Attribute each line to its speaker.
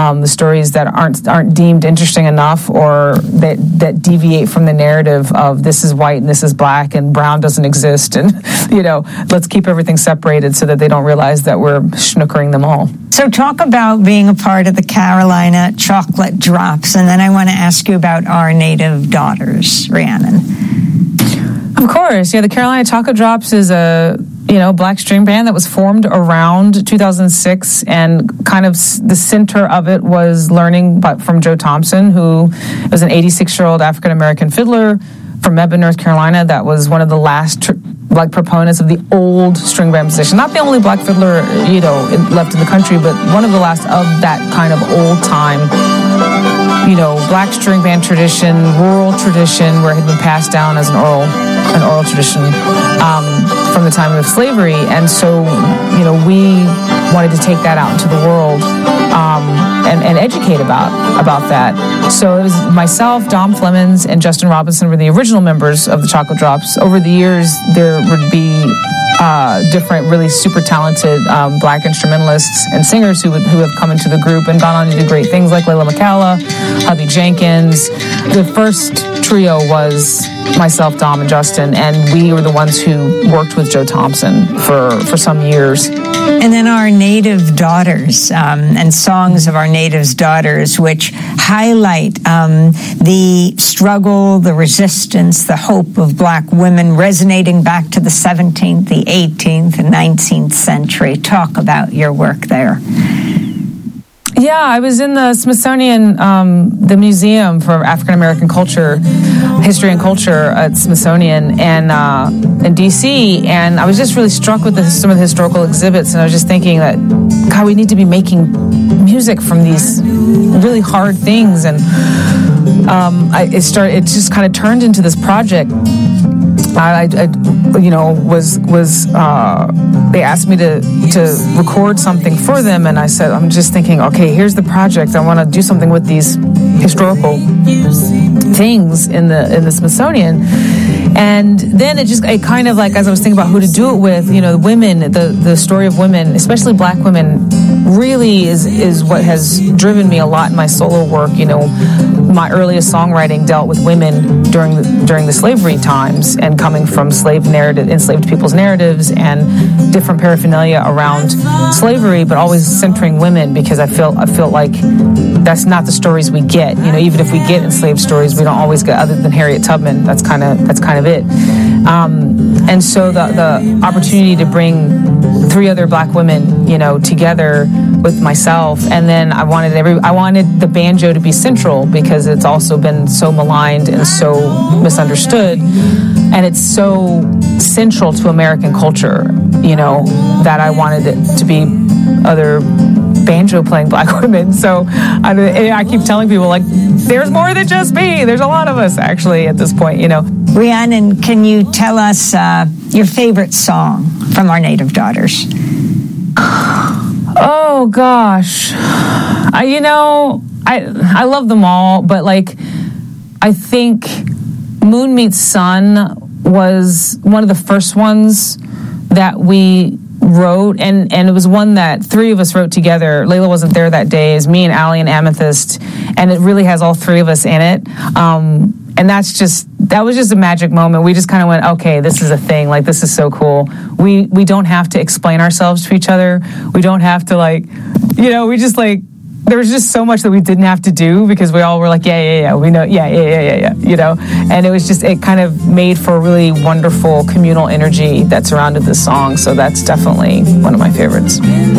Speaker 1: the stories that aren't deemed interesting enough, or that deviate from the narrative of this is white and this is black and brown doesn't exist, and let's keep everything separated so that they don't realize that we're schnookering them all.
Speaker 2: So talk about being a part of the Carolina Chocolate Drops, and then I want to ask you about Our Native Daughters, Rhiannon.
Speaker 1: Of course, the Carolina Chocolate Drops is a black string band that was formed around 2006, and kind of the center of it was learning from Joe Thompson, who was an 86-year-old African-American fiddler from Mebane, North Carolina, that was one of the last proponents of the old string band position. Not the only black fiddler, left in the country, but one of the last of that kind of old time, black string band tradition, rural tradition, where it had been passed down as an oral tradition from the time of slavery. And so, we wanted to take that out into the world and educate about that. So it was myself, Dom Flemons, and Justin Robinson were the original members of the Chocolate Drops. Over the years, there would be different, really super talented black instrumentalists and singers who have come into the group and gone on to do great things, like Layla McCalla, Hubby Jenkins. The first trio was myself, Dom, and Justin, and we were the ones who worked with Joe Thompson for some years.
Speaker 2: And then Our Native Daughters, and songs of our natives' daughters, which highlight the struggle, the resistance, the hope of black women, resonating back to the 17th, the 18th, and 19th century. Talk about your work there.
Speaker 1: Yeah, I was in the Smithsonian, the Museum for African American Culture, History and Culture at Smithsonian, and in D.C., and I was just really struck with some of the historical exhibits, and I was just thinking that, God, we need to be making music from these really hard things, and it just kind of turned into this project. They asked me to record something for them, and I said, I'm just thinking, okay, here's the project. I want to do something with these historical things in the Smithsonian. And then it kind of, like, as I was thinking about who to do it with, women, the story of women, especially black women, really is what has driven me a lot in my solo work. My earliest songwriting dealt with women during the slavery times, and coming from enslaved people's narratives and different paraphernalia around slavery, but always centering women, because I feel like that's not the stories we get. Even if we get enslaved stories, we don't always get, other than Harriet Tubman. That's kind of it. And so the opportunity to bring 3 other black women, together with myself, and then I wanted the banjo to be central, because it's also been so maligned and so misunderstood, and it's so central to American culture, that I wanted it to be other banjo playing black women. So I keep telling people, like, there's more than just me. There's a lot of us, actually, at this point,
Speaker 2: Rhiannon, can you tell us your favorite song from Our Native Daughters?
Speaker 1: Oh, gosh. I love them all, but, I think Moon Meets Sun was one of the first ones that we wrote, and it was one that 3 of us wrote together. Layla wasn't there that day. It's me and Allie and Amethyst, and it really has all 3 of us in it. And that was just a magic moment. We just kind of went, okay, this is a thing. Like, this is so cool. We don't have to explain ourselves to each other. We don't have to, we just, there was just so much that we didn't have to do, because we all were like, yeah, we know, yeah, and it was just, it kind of made for a really wonderful communal energy that surrounded this song. So that's definitely one of my favorites.